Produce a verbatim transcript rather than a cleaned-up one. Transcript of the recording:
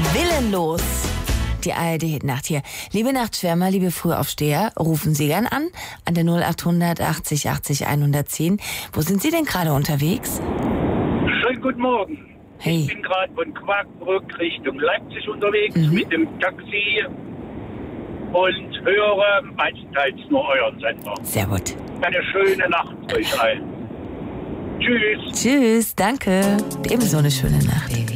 Willenlos. Die A R D-Nacht hier. Liebe Nachtschwärmer, liebe Frühaufsteher, rufen Sie gern an, an der null achthundert achtzig achtzig hundertzehn. Wo sind Sie denn gerade unterwegs? Schönen guten Morgen. Hey. Ich bin gerade von Quakenbrück Richtung Leipzig unterwegs Mhm. mit dem Taxi und höre meistenteils nur euren Sender. Sehr gut. Eine schöne Nacht euch allen. Tschüss. Tschüss, danke. Ebenso eine schöne Nacht.